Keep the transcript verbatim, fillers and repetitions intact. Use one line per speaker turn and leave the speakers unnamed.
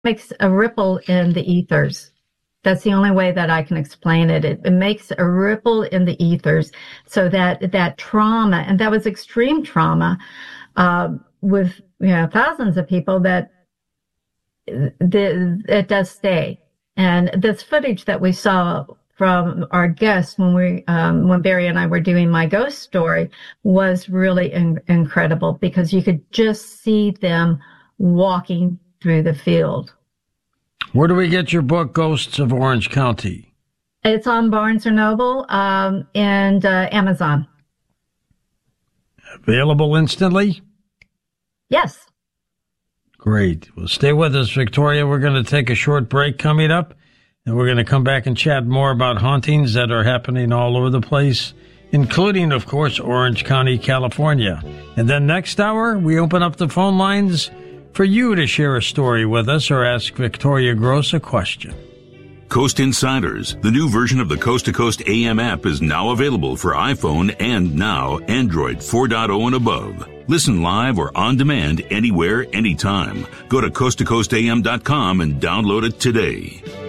makes a ripple in the ethers. That's the only way that I can explain it. It, it makes a ripple in the ethers, so that that trauma, and that was extreme trauma, uh, with you know thousands of people, that the, it does stay. And this footage that we saw from our guests when we um, when Barry and I were doing My Ghost Story was really in, incredible, because you could just see them walking through the field.
Where do we get your book, Ghosts of Orange County?
It's on Barnes and Noble um, and uh, Amazon.
Available instantly?
Yes.
Great. Well, stay with us, Victoria. We're going to take a short break coming up, and we're going to come back and chat more about hauntings that are happening all over the place, including, of course, Orange County, California. And then next hour, we open up the phone lines for you to share a story with us or ask Victoria Gross a question.
Coast Insiders, the new version of the Coast to Coast A M app, is now available for iPhone and now Android four point oh and above. Listen live or on demand anywhere, anytime. Go to coast to coast a m dot com and download it today.